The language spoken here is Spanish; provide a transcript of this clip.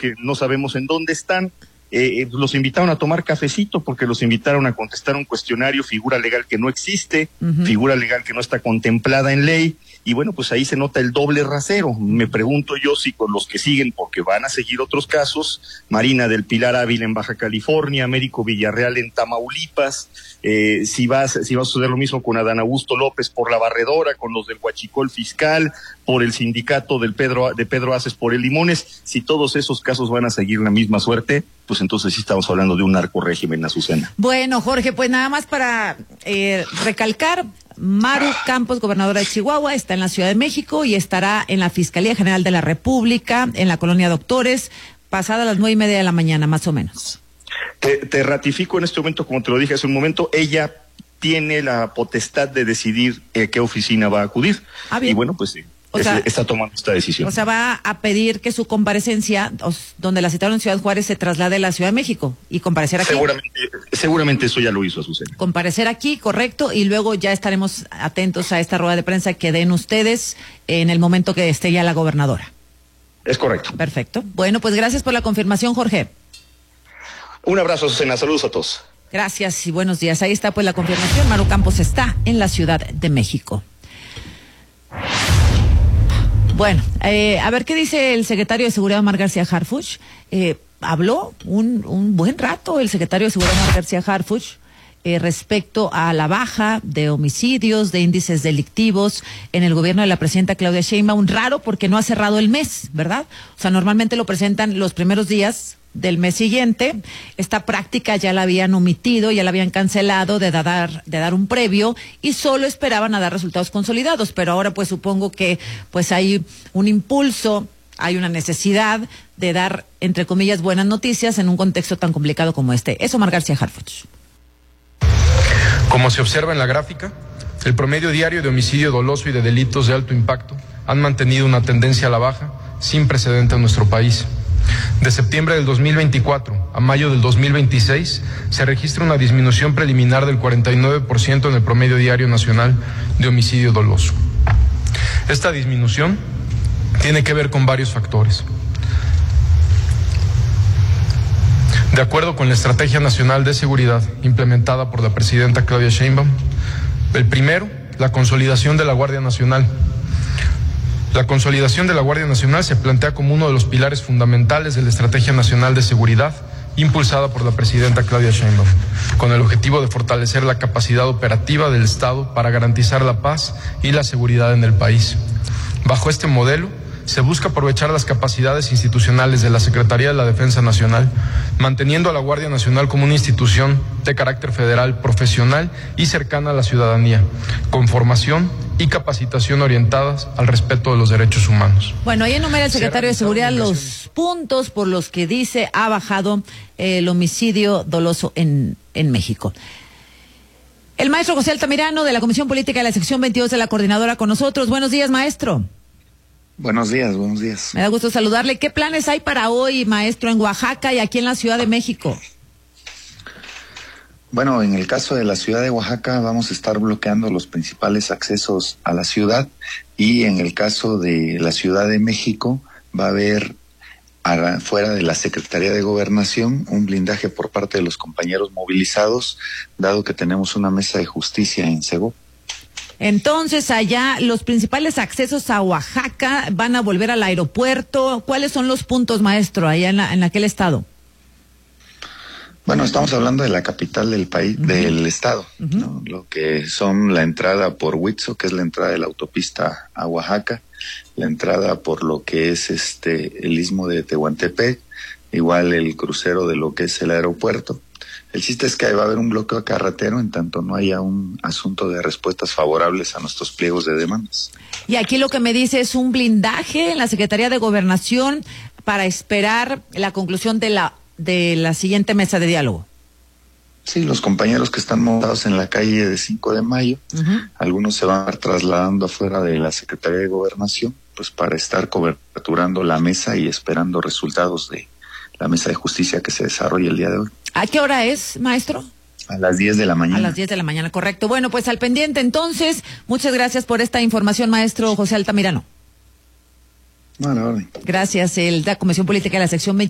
que no sabemos en dónde están. Los invitaron a tomar cafecito porque los invitaron a contestar un cuestionario, figura legal que no existe, figura legal que no está contemplada en ley, y bueno, pues ahí se nota el doble rasero. Me pregunto yo si con los que siguen, porque van a seguir otros casos, Marina del Pilar Ávila en Baja California, Américo Villarreal en Tamaulipas, si va a suceder lo mismo con Adán Augusto López por la barredora, con los del huachicol fiscal, por el sindicato de Pedro Aces por el Limones, si todos esos casos van a seguir la misma suerte, pues entonces sí estamos hablando de un narcorrégimen, Azucena. Bueno, Jorge, pues nada más para recalcar, Maru Campos, gobernadora de Chihuahua, está en la Ciudad de México y estará en la Fiscalía General de la República, en la Colonia Doctores, pasada las 9:30 de la mañana, más o menos. Te ratifico en este momento, como te lo dije hace un momento, ella tiene la potestad de decidir qué oficina va a acudir. Y bueno, pues sí. Está tomando esta decisión. O sea, va a pedir que su comparecencia, donde la citaron en Ciudad Juárez, se traslade a la Ciudad de México y comparecer aquí. Seguramente eso ya lo hizo, Azucena. Comparecer aquí, correcto, y luego ya estaremos atentos a esta rueda de prensa que den ustedes en el momento que esté ya la gobernadora. Es correcto. Perfecto. Bueno, pues gracias por la confirmación, Jorge. Un abrazo, Azucena. Saludos a todos. Gracias y buenos días. Ahí está pues la confirmación. Maru Campos está en la Ciudad de México. Bueno, a ver qué dice el secretario de Seguridad, Omar García Harfuch. Habló un buen rato el secretario de Seguridad, Omar García Harfuch, respecto a la baja de homicidios, de índices delictivos en el gobierno de la presidenta Claudia Sheinbaum. Raro porque no ha cerrado el mes, ¿verdad? O sea, normalmente lo presentan los primeros días del mes siguiente. Esta práctica ya la habían omitido, ya la habían cancelado de dar un previo y solo esperaban a dar resultados consolidados, pero ahora pues supongo que pues hay un impulso, hay una necesidad de dar, entre comillas, buenas noticias en un contexto tan complicado como este. Es Omar García Harfuch. Como se observa en la gráfica, el promedio diario de homicidio doloso y de delitos de alto impacto han mantenido una tendencia a la baja sin precedente en nuestro país. De septiembre del 2024 a mayo del 2026 se registra una disminución preliminar del 49% en el promedio diario nacional de homicidio doloso. Esta disminución tiene que ver con varios factores. De acuerdo con la Estrategia Nacional de Seguridad implementada por la presidenta Claudia Sheinbaum, el primero, la consolidación de la Guardia Nacional. La consolidación de la Guardia Nacional se plantea como uno de los pilares fundamentales de la Estrategia Nacional de Seguridad impulsada por la presidenta Claudia Sheinbaum, con el objetivo de fortalecer la capacidad operativa del Estado para garantizar la paz y la seguridad en el país. Bajo este modelo, se busca aprovechar las capacidades institucionales de la Secretaría de la Defensa Nacional, manteniendo a la Guardia Nacional como una institución de carácter federal, profesional y cercana a la ciudadanía, con formación y capacitación orientadas al respeto de los derechos humanos. Bueno, ahí enumera el secretario de Seguridad los puntos por los que dice ha bajado el homicidio doloso en México. El maestro José Altamirano, de la Comisión Política de la Sección 22 de la Coordinadora, con nosotros. Buenos días, maestro. Buenos días, buenos días. Me da gusto saludarle. ¿Qué planes hay para hoy, maestro, en Oaxaca y aquí en la Ciudad de México? Bueno, en el caso de la Ciudad de Oaxaca vamos a estar bloqueando los principales accesos a la ciudad, y en el caso de la Ciudad de México va a haber fuera de la Secretaría de Gobernación un blindaje por parte de los compañeros movilizados, dado que tenemos una mesa de justicia en Segov. Entonces, allá los principales accesos a Oaxaca van a volver al aeropuerto. ¿Cuáles son los puntos, maestro, allá en aquel estado? Bueno, estamos hablando de la capital del país, del estado, ¿no? Lo que son la entrada por Huitzo, que es la entrada de la autopista a Oaxaca, la entrada por lo que es el istmo de Tehuantepec, igual el crucero de lo que es el aeropuerto. El chiste es que va a haber un bloqueo carretero en tanto no haya un asunto de respuestas favorables a nuestros pliegos de demandas. Y aquí lo que me dice es un blindaje en la Secretaría de Gobernación para esperar la conclusión de la siguiente mesa de diálogo. Sí, los compañeros que están montados en la calle de 5 de Mayo, algunos se van a estar trasladando afuera de la Secretaría de Gobernación, pues para estar coberturando la mesa y esperando resultados de la mesa de justicia que se desarrolla el día de hoy. ¿A qué hora es, maestro? A las 10 de la mañana. A las 10 de la mañana, correcto. Bueno, pues al pendiente entonces. Muchas gracias por esta información, maestro José Altamirano. Bueno, orden. Gracias. El de la Comisión Política de la Sección 20.